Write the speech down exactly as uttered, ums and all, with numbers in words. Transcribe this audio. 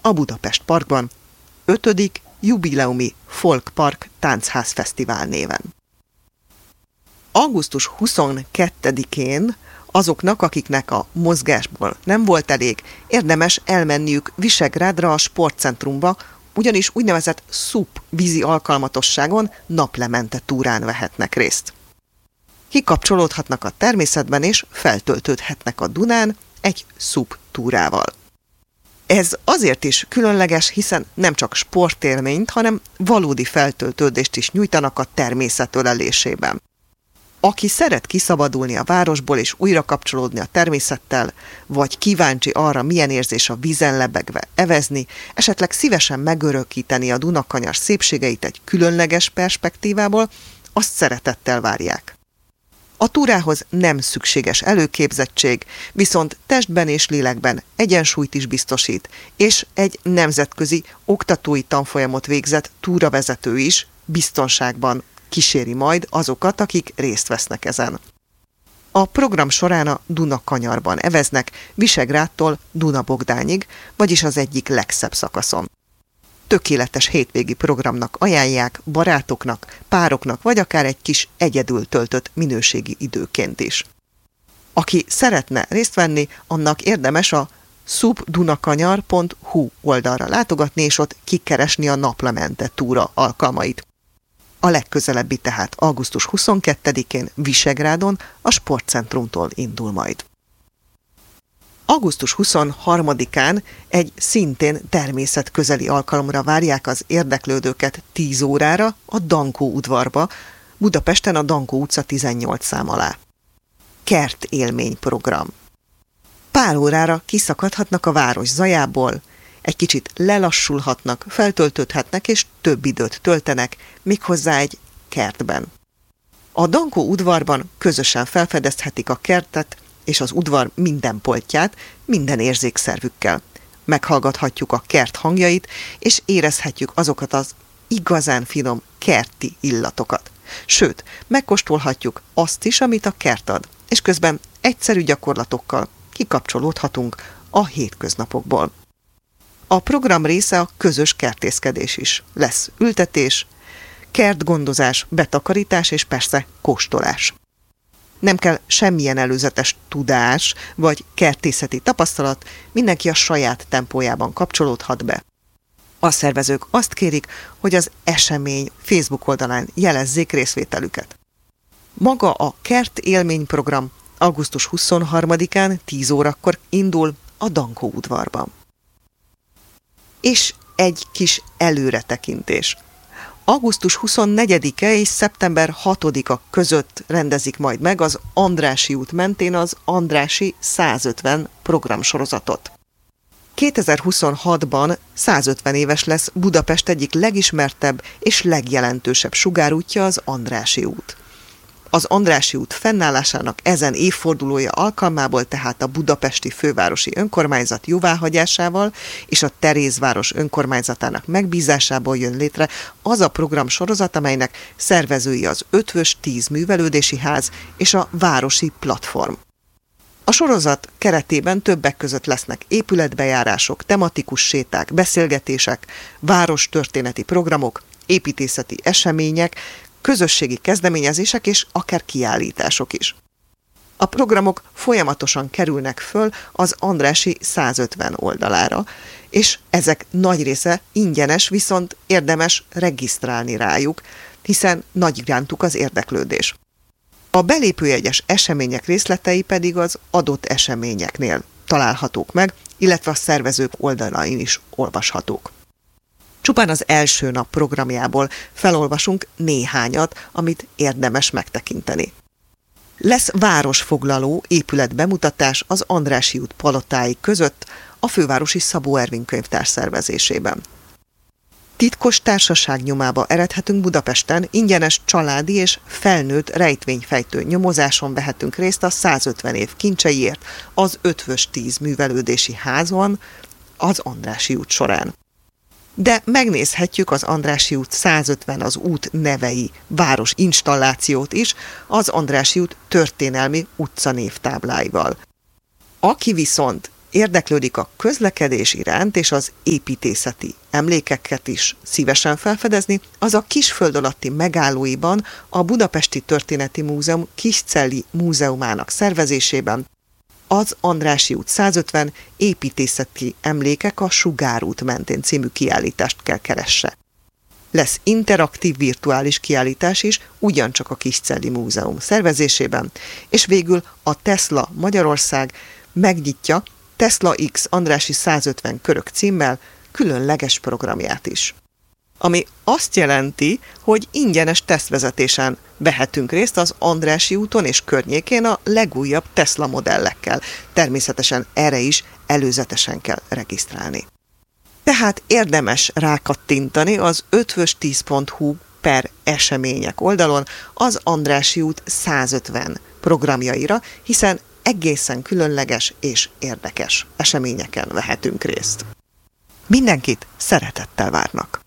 a Budapest Parkban, ötödik jubileumi Folk Park Táncház Fesztivál néven. augusztus huszonkettedikén azoknak, akiknek a mozgásból nem volt elég, érdemes elmenniük Visegrádra a sportcentrumba, ugyanis úgynevezett SUP vízi alkalmatosságon naplemente túrán vehetnek részt. Kikapcsolódhatnak a természetben és feltöltődhetnek a Dunán egy SUP túrával. Ez azért is különleges, hiszen nem csak sportélményt, hanem valódi feltöltődést is nyújtanak a természet ölelésében. Aki szeret kiszabadulni a városból és újra kapcsolódni a természettel, vagy kíváncsi arra, milyen érzés a vízen lebegve evezni, esetleg szívesen megörökíteni a Dunakanyar szépségeit egy különleges perspektívából, azt szeretettel várják. A túrához nem szükséges előképzettség, viszont testben és lélekben egyensúlyt is biztosít, és egy nemzetközi oktatói tanfolyamot végzett túravezető is biztonságban kíséri majd azokat, akik részt vesznek ezen. A program során a Dunakanyarban eveznek Visegrádtól Dunabogdányig, vagyis az egyik legszebb szakaszon. Tökéletes hétvégi programnak ajánlják barátoknak, pároknak, vagy akár egy kis egyedül töltött minőségi időként is. Aki szeretne részt venni, annak érdemes a subdunakanyar pont hu oldalra látogatni, és ott kikeresni a naplemente túra alkalmait. A legközelebbi tehát augusztus huszonkettedikén Visegrádon a sportcentrumtól indul majd. augusztus huszonharmadikán egy szintén természetközeli alkalomra várják az érdeklődőket tíz órára a Dankó udvarba, Budapesten a Dankó utca tizennyolc szám alá. Kert élményprogram. Pár órára kiszakadhatnak a város zajából, egy kicsit lelassulhatnak, feltöltődhetnek és több időt töltenek, méghozzá egy kertben. A Dankó udvarban közösen felfedezhetik a kertet és az udvar minden poltját, minden érzékszervükkel. Meghallgathatjuk a kert hangjait, és érezhetjük azokat az igazán finom kerti illatokat. Sőt, megkóstolhatjuk azt is, amit a kert ad, és közben egyszerű gyakorlatokkal kikapcsolódhatunk a hétköznapokból. A program része a közös kertészkedés is. Lesz ültetés, kertgondozás, betakarítás és persze kóstolás. Nem kell semmilyen előzetes tudás vagy kertészeti tapasztalat, mindenki a saját tempójában kapcsolódhat be. A szervezők azt kérik, hogy az esemény Facebook oldalán jelezzék részvételüket. Maga a Kert élményprogram augusztus huszonharmadikán tíz órakor indul a Dankó udvarban. És egy kis előretekintés. augusztus huszonnegyedike és szeptember hatodika között rendezik majd meg az Andrássy út mentén az Andrássy százötven programsorozatot. kétezer-huszonhatban százötven éves lesz Budapest egyik legismertebb és legjelentősebb sugárútja, az Andrássy út. Az Andrássy út fennállásának ezen évfordulója alkalmából tehát a budapesti fővárosi önkormányzat jóváhagyásával és a Terézváros önkormányzatának megbízásából jön létre az a programsorozat, amelynek szervezői az Ötvös tíz művelődési ház és a Városi Platform. A sorozat keretében többek között lesznek épületbejárások, tematikus séták, beszélgetések, várostörténeti programok, építészeti események, közösségi kezdeményezések és akár kiállítások is. A programok folyamatosan kerülnek föl az Andrássy százötven oldalára, és ezek nagy része ingyenes, viszont érdemes regisztrálni rájuk, hiszen nagy irántuk az érdeklődés. A belépőjegyes események részletei pedig az adott eseményeknél találhatók meg, illetve a szervezők oldalain is olvashatók. Csupán az első nap programjából felolvasunk néhányat, amit érdemes megtekinteni. Lesz városfoglaló épületbemutatás az Andrássy út palotái között a fővárosi Szabó Ervin könyvtár szervezésében. Titkos társaság nyomába eredhetünk Budapesten, ingyenes családi és felnőtt rejtvényfejtő nyomozáson vehetünk részt a százötven év kincseiért az Ötvös tíz művelődési házon az Andrássy út során. De megnézhetjük az Andrássy út százötven az út nevei város installációt is az Andrássy út történelmi utcanévtábláival. Aki viszont érdeklődik a közlekedés iránt és az építészeti emlékeket is szívesen felfedezni, az a Kisföld alatti megállóiban a Budapesti Történeti Múzeum Kiscelli Múzeumának szervezésében az Andrássy út százötven építészeti emlékek a Sugárút mentén című kiállítást kell keresse. Lesz interaktív virtuális kiállítás is, ugyancsak a Kiscelli Múzeum szervezésében, és végül a Tesla Magyarország megnyitja Tesla X Andrássy százötven körök címmel különleges programját is. Ami azt jelenti, hogy ingyenes tesztvezetésen vehetünk részt az Andrássy úton és környékén a legújabb Tesla modellekkel. Természetesen erre is előzetesen kell regisztrálni. Tehát érdemes rákattintani az ötvöstíz pont hu per események oldalon az Andrássy út százötven programjaira, hiszen egészen különleges és érdekes eseményeken vehetünk részt. Mindenkit szeretettel várnak!